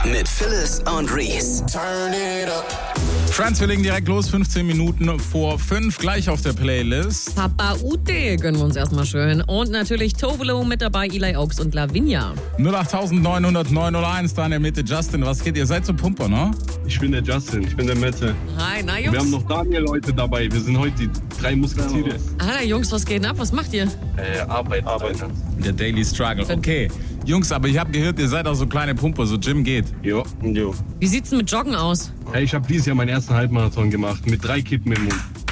mit Phyllis und Reese. Turn it up. Friends, wir legen direkt los, 15 Minuten vor 5, gleich auf der Playlist. Papa Ute gönnen wir uns erstmal schön. Und natürlich Tovolo mit dabei, Eli Oaks und Lavinia. 08900 901, da in der Mitte. Justin, was geht? Ihr seid so Pumper, ne? Ich bin der Justin, ich bin der Mette. Hi, na Jungs. Wir haben noch Daniel heute dabei. Wir sind heute die 3 Musketiere. Hallo Jungs, was geht denn ab? Was macht ihr? Arbeit. Der Daily Struggle. Okay, Jungs, aber ich habe gehört, ihr seid auch so kleine Pumper, so Gym geht. Jo. Wie sieht's denn mit Joggen aus? Hey, ich habe dieses Jahr meinen ersten Halbmarathon gemacht mit 3 Kippen im Mund.